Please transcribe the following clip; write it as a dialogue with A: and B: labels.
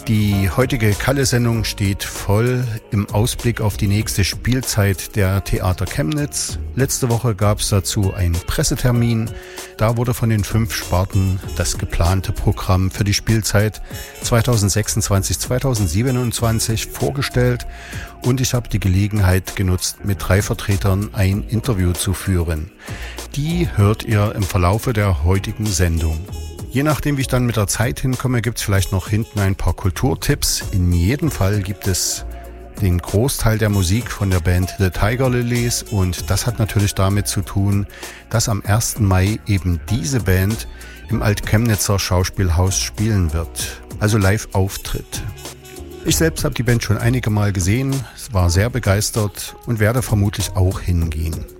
A: Die heutige Kalle-Sendung steht voll im Ausblick auf die nächste Spielzeit der Theater Chemnitz. Letzte Woche gab es dazu einen Pressetermin. Da wurde von den 5 Sparten das geplante Programm für die Spielzeit 2026-2027 vorgestellt. Und ich habe die Gelegenheit genutzt, mit 3 Vertretern ein Interview zu führen. Die hört ihr im Verlaufe der heutigen Sendung. Je nachdem, wie ich dann mit der Zeit hinkomme, gibt es vielleicht noch hinten ein paar Kulturtipps. In jedem Fall gibt es den Großteil der Musik von der Band The Tiger Lilies und das hat natürlich damit zu tun, dass am 1. Mai eben diese Band im Alt-Chemnitzer Schauspielhaus spielen wird, also Live-Auftritt. Ich selbst habe die Band schon einige Mal gesehen, war sehr begeistert und werde vermutlich auch hingehen.